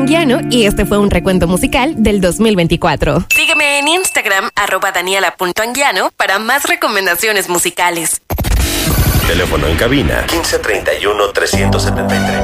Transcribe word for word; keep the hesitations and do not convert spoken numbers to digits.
Anguiano y este fue un recuento musical del dos mil veinticuatro. Sígueme en Instagram, arroba daniela.anguiano, para más recomendaciones musicales. Teléfono en cabina quince treinta y uno trescientos setenta y tres.